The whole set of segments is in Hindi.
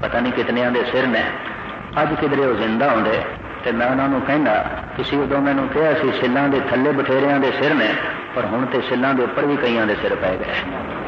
पता नहीं कितनिया के सिर ने। अज किधरे वो जिंदा होंगे तो मैं उन्होंने कहना तुसीं उदों मैनूं कहा सी सिलों के थले बथेरिया के सिर ने, पर हुण तो सिलों के उपर भी कईयां के सिर पै गए।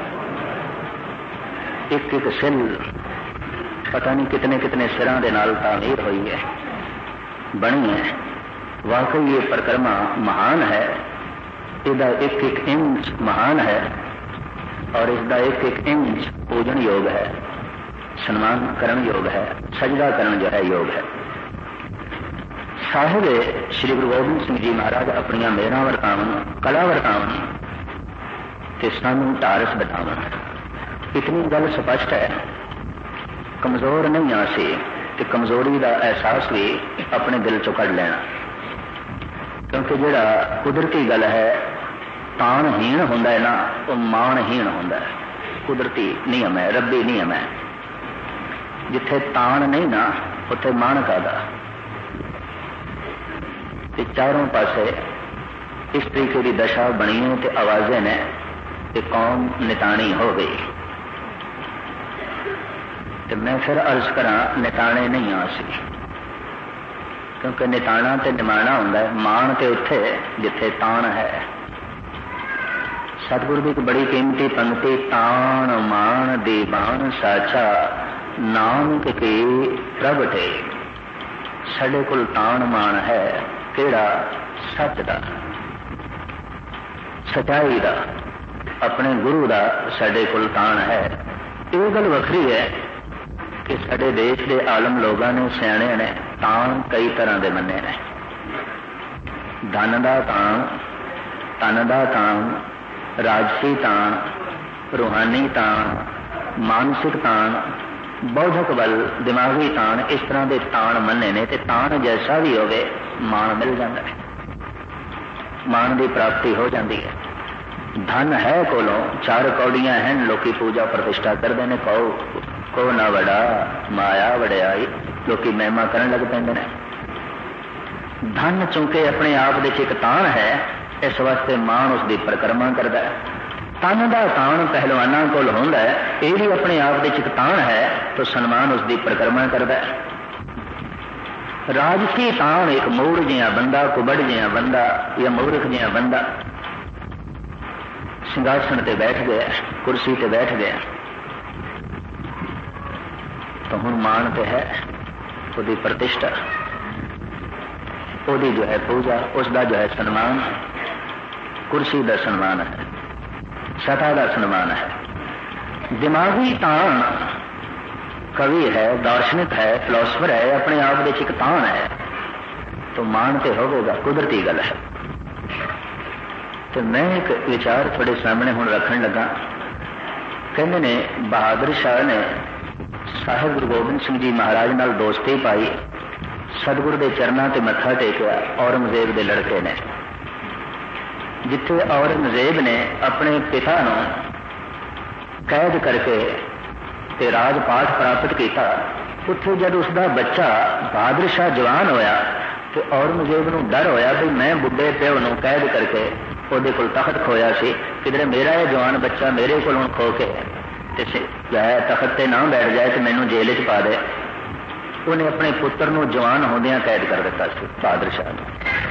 एक एक सिल पता नहीं कितने कितने सिरां दे नाल तामीर हुई है, बनी है। वाकई ये परिक्रमा महान है, इसका एक एक इंच महान है और इसका एक एक इंच पूजन योग है, सम्मान करण योग है, सजदा करण जो है योग है। साहिब श्री गुरु गोबिंद सिंह जी महाराज अपनिया मेहरां वरतावन, कला वरतावन ते सानू ढारस बतावन। इतनी गल स्पष्ट है, कमजोर नहीं आसी ते कमजोरी का एहसास भी अपने दिल चो कढ़ लेना, क्योंकि जिहड़ा कुदरती गल है ताणहीन हुंदा है ना, वो माणहीन हुंदा है। कुदरती नियम है, रब्बी नियम है। जिथे ताण नहीं ना उत्थे माण कादा। चारों पासे इस तरीके की दशा बनी है तो आवाजें ने कि कौम निताणी हो गई। तो मैं फिर अर्ज करा निताणे नहीं आसी, क्योंकि निताणा तो निमाणा होंदा है, मान तो उत्थे जिथे ताण है। सतगुरु की एक बड़ी कीमती पंक्ति, ताण मान दीवान साचा नानक के प्रगटे। साडे कोल ताण मान है केड़ा? सच दा, सच्चाई दा, अपने गुरु दा साडे कोल ताण है। ये गल वखरी है कि साडे देश के आलम लोगों ने, सियाणे ने ताण कई तरह के मन्ने ने। धन दा ताण, तन दा ताण, राजसी ताण, रूहानी ताण, मानसिक ताण, बौद्धक बल, दिमागी ताण, इस तरह के ताण मन्ने ने। ते ताण जैसा भी होवे मान मिल जाता है, मान की प्राप्ति हो जाती है। धन है कोलों, चार कौड़ियां हैं, लोकी पूजा प्रतिष्ठा करते हैं, को ना वड़ा माया वड़ियाई, लोकी महिमा करन लग पैंदे ने। धन चूंकि अपने आप दे एक ताण है, इस वास्ते मान उसकी परिक्रमा करता है। तन का ताण पहलवाना कोल होंदा है, यह भी अपने आप दे एक ताण है, तो सम्मान उसकी परिक्रमा करता है। राजसी ताण एक मूड़ जिहा बंदा, कुबड़ जिहा बंदा या मूर्ख जिहा बंदा सिंहासन ते बैठ गया, कुर्सी ते बैठ गया, तो हुण मान ते है, उसकी प्रतिष्ठा, उसकी जो है पूजा, उसका जो है सम्मान, कुर्सी का सम्मान है, सता का सम्मान है। दिमागी ताण कवि है, दार्शनिक है, फिलोसफर है, अपने आप में एक ताण है, तो मान तो होगा, कुदरती गल है। तो मैं एक विचार थोड़े सामने हुण रखन लगा। कहते ने बहादुर शाह ने साहिब गुरु गोबिंद सिंह जी महाराज नाल दोस्ती पाई, सतगुरु के चरणों ते मत्था टेकिया औरंगजेब के लड़के ने। जिथे औरंगजेब ने अपने पिता नूं कैद करके ते राजपाठ प्राप्त किया, उत्थे जब उसका बच्चा बहादुर शाह जवान होया तो औरंगजेब नूं डर होया भी मैं बुढ़े प्यो नूं कैद करके उहदे कोल तखत खोया सी, किधरे मेरा यह जवान बच्चा मेरे कोलों खो के तखत ते ना बैठ जाए तो मैनूं जेल च पा दे। उन्हें अपने पुत्र नूं जवान होंदियां कैद कर दिता सी बहादुर शाह नूं।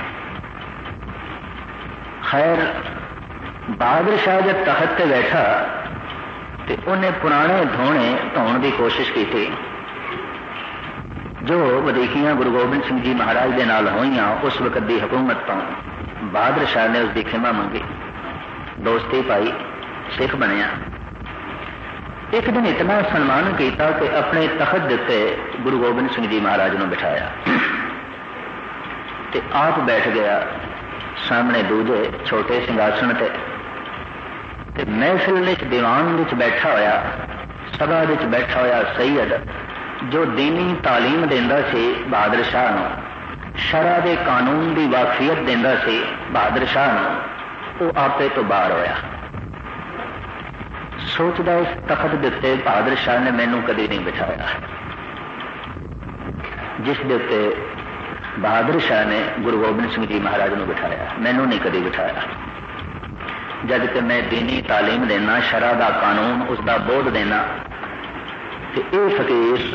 खैर बहादुर शाह जब तखत ते बैठा तो उन्हें पुराने धोने धोने की कोशिश की थी, जो वधीकियां गुरु गोबिंद सिंह जी महाराज के नाल होईयां उस वक्त की हुकूमत तो बहादुर शाह ने उसकी खिमा मंगी, दोस्ती पाई, सिख बनया। एक दिन इतना सम्मान किया कि अपने तखत दिते गुरु गोबिंद सिंह जी महाराज ने बिठाया ते आप बैठ गया सामने दूजे छोटे सिंहासन ते महफिल विच दीवान विच बैठा होया, सभा विच बैठा होया सैयद जो दीनी तालीम देंदा सी बहादुर शाह नूं, शरा दे कानून की वाकफियत देंदा सी बहादुर शाह नूं, वो आपे तो बाहर होया। सोचदा इस तखत दिते बहादुर शाह ने मैनू कभी नहीं बिठाया, जिस दे उत्ते बहादुर शाह ने गुरु गोबिंद सिंह जी महाराज ने बिठाया, मैनू नहीं कभी बिठाया। जब कि मैं दीनी तालीम देना, शरा का कानून उसका बोध देना, तो ये फकीर